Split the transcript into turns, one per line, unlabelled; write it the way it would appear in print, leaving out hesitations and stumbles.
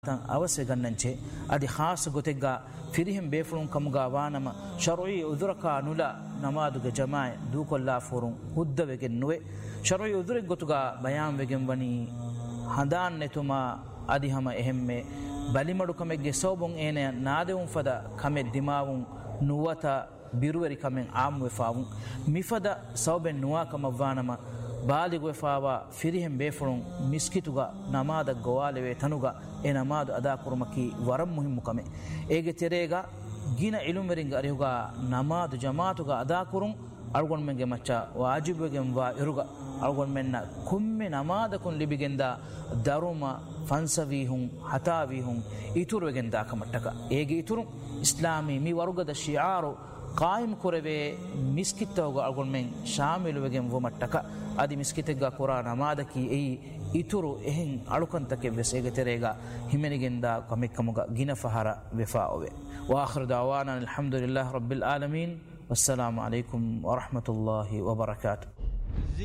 ಅವಸೆ ಗನ್ನಂಚೆ ಅದಿ ಖಾಸ್ ಗೊತೆಗ್ಗ ಫಿರಿಹಿಂ ಬೇಫುಳುಂ ಕಮುಗ ವಾನಮ ಶರಯಿ ಉದುರಕ ಅನುಲ ನಮಾದುಗ ಜಮಾಯ್ ದೂಕೊಲ್ಲಾ ಫೋರುಂ ಹುದ್ದವೆಗೆ ನುವೆ ಶರಯಿ ಉದುರೆಗ್ ಗೊತುಗ ಬಯಾಂ ವೆಗೆಂ ವನಿ ಹಂದಾನ್ ನೆತುಮ ಅದಿ ಹಮ ಎಹೆಮ್ಮೆ ಬಲಿಮಡು ಕಮೆಗ್ಗೆ ಸೌಬುಂ ಏನೆ ನಾದೆವುಂ ಫದ ಕಮೆ ದಿಮಾವುಂ ನುವತ ಬಿರುವರಿ ಕಮೆಂ ಆಮ್ ವೆಫಾವುಂ ಮಿಫದ ಸೌಬೆನ್ ನುವಾ ಕಮವ್ವಾನಮ ಬಾಲಿಗ ವೆಫಾವಾ ಫಿರಿಹಿಂ ಬೇಫುಳುಂ ಮಿಸ್ಕಿತುಗ ನಮಾದ ಗೋವಾಲೆವೆ ತನುಗ ಎ ನಮಾದು ಅದಾ ಕುರುಮಕಿ ವರಂ ಮುಹಿಮ್ಮು ಕಮೆ ಏಗೆ ತೆರೆಗ ಗಿನ ಇಲುಮೆರಿಂಗ ಅರಿಹುಗ ನಮಾದು ಜಮಾತುಗ ಅದಾ ಕುರುಂ ಅಳ್ಗೊಂಡ್ಮೆಂಗೆ ಮಚ್ಚ ವಾಜಿಬುಗೆಂ ವಾ ಇರುಗ ಅಳ್ಗೊಂಡ್ಮೆನ್ನ ಕುಮ್ಮೆ ನಮಾದಕುನ್ ಲಿಬಿಗೆಂದ ದರುಮ ಫನ್ಸವೀಹುಂ ಹತಾವೀಹುಂ ಇತುರುವೆಗೆಂದ ಕಮಟ್ಟಕ ಏಗೆ ಇತುರು ಇಸ್ಲಾಮಿ ಮಿ ವರ್ಗದ ಶಿಯಾರು ಕಾಯಿಮ್ ಕೊರವೆ ಮಿಸ್ಕಿತ್ತವಗ ಅಳ್ಗೊಂಡ್ಮೆಂ ಶಾಮಿಲುವೆಗೆಂ ವ ಮಟ್ಟಕ ಅದಿ ಮಿಸ್ಕಿತೆಗ್ಗ ಕುರ ನಮಾದಕಿ ಎಯಿ ಇತುರು ಎಹೆಂ ಅಳುಕಂತಕ್ಕೆ ವೆಸೇಗೆ ತೆರೆಗ ಹಿಮೆನಿಗೆಂದ ಕಮೆಕ್ಕಮುಗ ಗಿನ ಫಹರ ವೆಫಾ ಒವೆ ವಾಖಿರು ದಅವಾನಾ ಅಲ್ಹಮ್ದುಲಿಲ್ಲಾಹಿ ರಬ್ಬಿಲ್ ಆಲಮೀನ್ ವಸ್ಸಲಾಮು ಅಲೈಕುಂ ವರಹಮತುಲ್ಲಾಹಿ ವಬರಕಾತು.